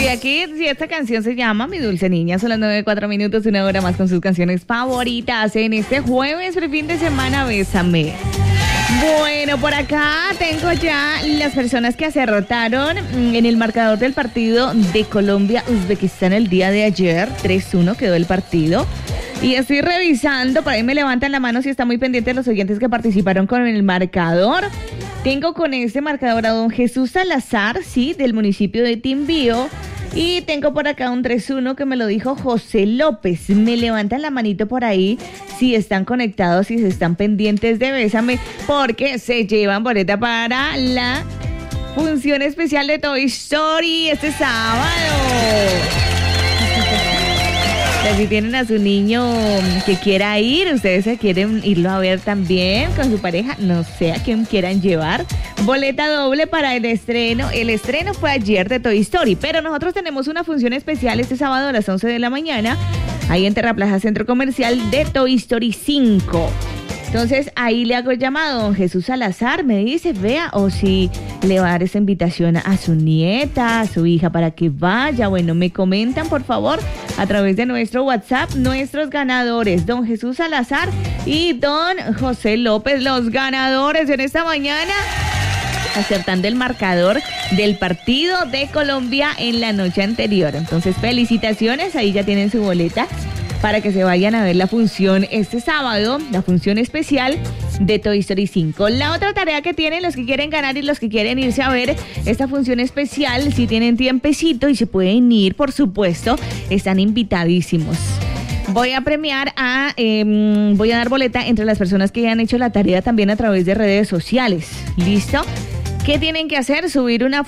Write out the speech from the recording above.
Alicia Keys, y esta canción se llama Mi Dulce Niña. Son las 9:04, una hora más con sus canciones favoritas en este jueves, fin de semana, Bésame. Bueno, por acá tengo ya las personas que acertaron en el marcador del partido de Colombia-Uzbekistán el día de ayer. 3-1 quedó el partido. Y estoy revisando, por ahí me levantan la mano si está muy pendiente los oyentes que participaron con el marcador. Tengo con este marcador a don Jesús Salazar, sí, del municipio de Timbío. Y tengo por acá un 3-1 que me lo dijo José López. Me levantan la manito por ahí si están conectados, y si están pendientes de Bésame, porque se llevan boleta para la función especial de Toy Story este sábado. Si tienen a su niño que quiera ir, ustedes se quieren irlo a ver también con su pareja, no sé a quién quieran llevar, boleta doble para el estreno. El estreno fue ayer de Toy Story, pero nosotros tenemos una función especial este sábado a las 11 de la mañana, ahí en Terraplaza Centro Comercial, de Toy Story 5. Entonces ahí le hago el llamado a don Jesús Salazar, me dice, vea, o si le va a dar esa invitación a su nieta, a su hija para que vaya. Bueno, me comentan por favor a través de nuestro WhatsApp nuestros ganadores, don Jesús Salazar y don José López, los ganadores en esta mañana, acertando el marcador del partido de Colombia en la noche anterior. Entonces felicitaciones, ahí ya tienen su boleta para que se vayan a ver la función este sábado, la función especial de Toy Story 5. La otra tarea que tienen los que quieren ganar y los que quieren irse a ver esta función especial, si tienen tiempecito y se pueden ir, por supuesto, están invitadísimos. Voy a premiar voy a dar boleta entre las personas que han hecho la tarea también a través de redes sociales. ¿Listo? ¿Qué tienen que hacer? Subir una